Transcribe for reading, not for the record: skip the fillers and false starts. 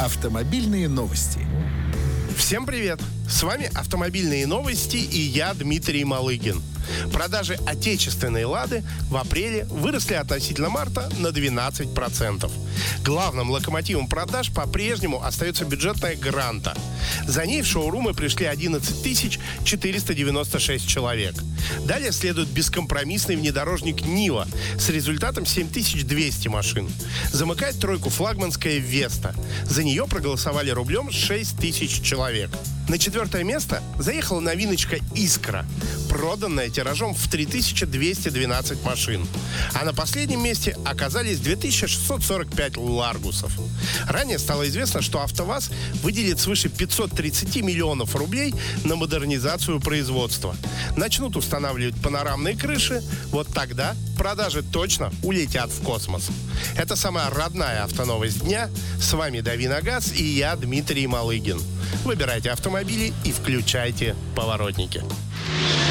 Автомобильные новости. Всем привет! С вами «Автомобильные новости» и я, Дмитрий Малыгин. Продажи отечественной «Лады» в апреле выросли относительно марта на 12%. Главным локомотивом продаж по-прежнему остается бюджетная «Гранта». За ней в шоурумы пришли 11 496 человек. Далее следует бескомпромиссный внедорожник «Нива» с результатом 7200 машин. Замыкает тройку флагманская «Веста». За нее проголосовали рублем 6000 человек. На четвертое место заехала новиночка «Искра», проданная тиражом в 3212 машин. А на последнем месте оказались 2645 «Ларгусов». Ранее стало известно, что АвтоВАЗ выделит свыше 530 миллионов рублей на модернизацию производства. Начнут устанавливать панорамные крыши, вот тогда продажи точно улетят в космос. Это самая родная автоновость дня. С вами Дави на газ и я, Дмитрий Малыгин. Выбирайте автомобили и включайте поворотники.